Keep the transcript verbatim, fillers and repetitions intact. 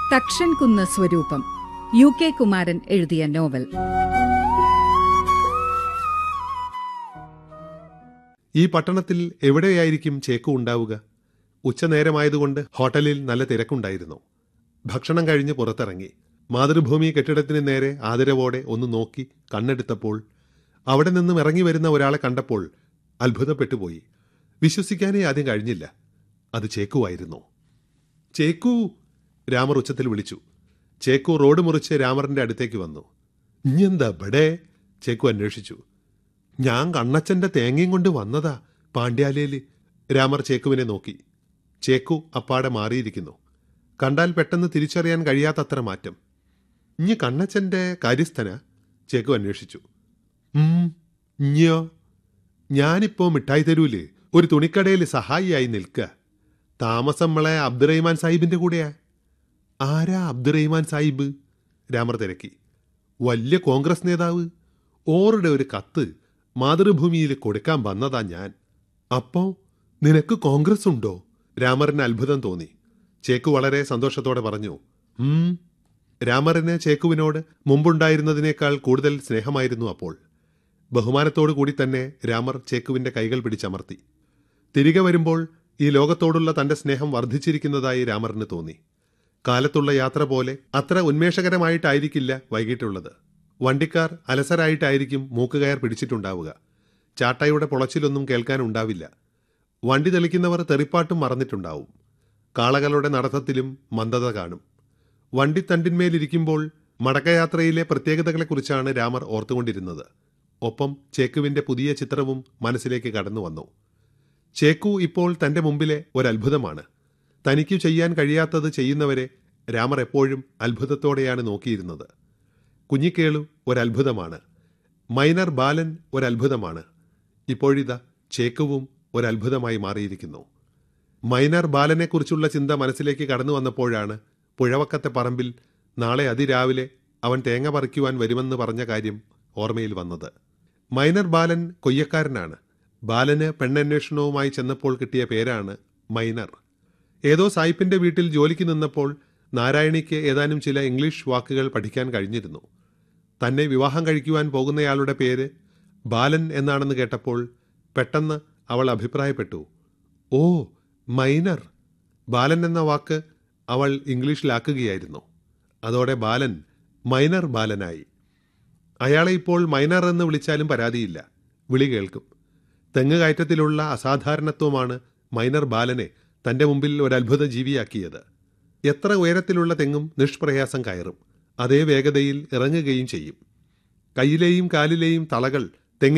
തക്ഷൻകുന്ന് സ്വരൂപം, U K Kumaran എഴുതിയ novel. ഈ പട്ടണത്തിൽ എവിടെയായിരിക്കും ചേക്കു ഉണ്ടാവുക? ഉച്ചനേരമായതുകൊണ്ട് ഹോട്ടലിൽ നല്ല തിരക്കുണ്ടായിരുന്നു. ഭക്ഷണം കഴിഞ്ഞ് പുറത്തിറങ്ങി മാതൃഭൂമി കെട്ടിടത്തിന് നേരെ ആദരവോടെ ഒന്ന് നോക്കി കണ്ണെടുത്തപ്പോൾ അവിടെ നിന്നും ഇറങ്ങി വരുന്ന ഒരാളെ കണ്ടപ്പോൾ അത്ഭുതപ്പെട്ടുപോയി. വിശ്വസിക്കാനേ ആദ്യം കഴിഞ്ഞില്ല. അത് ചേക്കുവായിരുന്നു. ചേക്കു! രാമർ ഉച്ചത്തിൽ വിളിച്ചു. ചേക്കു റോഡ് മുറിച്ച് രാമറിന്റെ അടുത്തേക്ക് വന്നു. ഇഞ്ഞെന്താ ബടേ? ചേക്കു അന്വേഷിച്ചു. ഞാൻ കണ്ണച്ചന്റെ തേങ്ങയും കൊണ്ട് വന്നതാ പാണ്ഡ്യാലയില്. രാമർ ചേക്കുവിനെ നോക്കി. ചേക്കു അപ്പാടെ മാറിയിരിക്കുന്നു. കണ്ടാൽ പെട്ടെന്ന് തിരിച്ചറിയാൻ കഴിയാത്തത്ര മാറ്റം. ഇഞ്ഞ് കണ്ണച്ചന്റെ കാര്യസ്ഥന? ചേക്കു അന്വേഷിച്ചു. ഉം ഇഞ്ഞോ? ഞാനിപ്പോ മിഠായി തെരുവില് ഒരു തുണിക്കടയിൽ സഹായിയായി നിൽക്കുക. താമസം നമ്മളെ അബ്ദുറഹിമാൻ സാഹിബിന്റെ കൂടെയാ. ആരാ അബ്ദുറഹിമാൻ സാഹിബ്? രാമർ തിരക്കി. വലിയ കോൺഗ്രസ് നേതാവ്. ഓറുടെ ഒരു കത്ത് മാതൃഭൂമിയിൽ കൊടുക്കാൻ വന്നതാ ഞാൻ. അപ്പോ നിനക്ക് കോൺഗ്രസ് ഉണ്ടോ? രാമറിന് അത്ഭുതം തോന്നി. ചേക്കു വളരെ സന്തോഷത്തോടെ പറഞ്ഞു. ഉം രാമറിന് ചേക്കുവിനോട് മുമ്പുണ്ടായിരുന്നതിനേക്കാൾ കൂടുതൽ സ്നേഹമായിരുന്നു അപ്പോൾ. ബഹുമാനത്തോടു കൂടി തന്നെ രാമർ ചേക്കുവിന്റെ കൈകൾ പിടിച്ചമർത്തി. തിരികെ വരുമ്പോൾ ഈ ലോകത്തോടുള്ള തന്റെ സ്നേഹം വർദ്ധിച്ചിരിക്കുന്നതായി രാമറിന് തോന്നി. കാലത്തുള്ള യാത്ര പോലെ അത്ര ഉന്മേഷകരമായിട്ടായിരിക്കില്ല വൈകിട്ടുള്ളത്. വണ്ടിക്കാർ അലസരായിട്ടായിരിക്കും മൂക്കുകയർ പിടിച്ചിട്ടുണ്ടാവുക. ചാട്ടയുടെ പൊളച്ചിലൊന്നും കേൾക്കാനുണ്ടാവില്ല. വണ്ടി തെളിക്കുന്നവർ തെറിപ്പാട്ടും മറന്നിട്ടുണ്ടാവും. കാളകളുടെ നടത്തത്തിലും മന്ദത കാണും. വണ്ടിത്തണ്ടിന്മേലിരിക്കുമ്പോൾ മടക്കയാത്രയിലെ പ്രത്യേകതകളെക്കുറിച്ചാണ് രാമർ ഓർത്തുകൊണ്ടിരുന്നത്. ഒപ്പം ചേക്കുവിന്റെ പുതിയ ചിത്രവും മനസ്സിലേക്ക് കടന്നു വന്നു. ചേക്കു ഇപ്പോൾ തന്റെ മുമ്പിലെ ഒരത്ഭുതമാണ്. തനിക്കു ചെയ്യാൻ കഴിയാത്തത് ചെയ്യുന്നവരെ രാമർ എപ്പോഴും അത്ഭുതത്തോടെയാണ് നോക്കിയിരുന്നത്. കുഞ്ഞിക്കേളു ഒരത്ഭുതമാണ്. മൈനർ ബാലൻ ഒരത്ഭുതമാണ്. ഇപ്പോഴിതാ ചേക്കുവും ഒരത്ഭുതമായി മാറിയിരിക്കുന്നു. മൈനർ ബാലനെക്കുറിച്ചുള്ള ചിന്ത മനസ്സിലേക്ക് കടന്നു വന്നപ്പോഴാണ് പുഴവക്കത്തെ പറമ്പിൽ നാളെ അതിരാവിലെ അവൻ തേങ്ങ പറിക്കുവാൻ വരുമെന്ന് പറഞ്ഞ കാര്യം ഓർമ്മയിൽ വന്നത്. മൈനർ ബാലൻ കൊയ്യക്കാരനാണ്. ബാലന് പെണ്ണന്വേഷണവുമായി ചെന്നപ്പോൾ കിട്ടിയ പേരാണ് മൈനർ. ഏതോ സായിപ്പിന്റെ വീട്ടിൽ ജോലിക്ക് നിന്നപ്പോൾ നാരായണിക്ക് ഏതാനും ചില ഇംഗ്ലീഷ് വാക്കുകൾ പഠിക്കാൻ കഴിഞ്ഞിരുന്നു. തന്നെ വിവാഹം കഴിക്കുവാൻ പോകുന്നയാളുടെ പേര് ബാലൻ എന്നാണെന്ന് കേട്ടപ്പോൾ പെട്ടെന്ന് അവൾ അഭിപ്രായപ്പെട്ടു. ഓ, മൈനർ. ബാലൻ എന്ന വാക്ക് അവൾ ഇംഗ്ലീഷിലാക്കുകയായിരുന്നു. അതോടെ ബാലൻ മൈനർ ബാലനായി. അയാളെ ഇപ്പോൾ മൈനർ എന്ന് വിളിച്ചാലും പരാതിയില്ല. വിളി കേൾക്കും. തെങ്ങ് കയറ്റത്തിലുള്ള അസാധാരണത്വമാണ് മൈനർ ബാലനെ തന്റെ മുമ്പിൽ ഒരത്ഭുത ജീവിയാക്കിയത്. എത്ര ഉയരത്തിലുള്ള തെങ്ങും നിഷ്പ്രയാസം കയറും. അതേ വേഗതയിൽ ഇറങ്ങുകയും ചെയ്യും. കയ്യിലെയും കാലിലെയും തളകൾ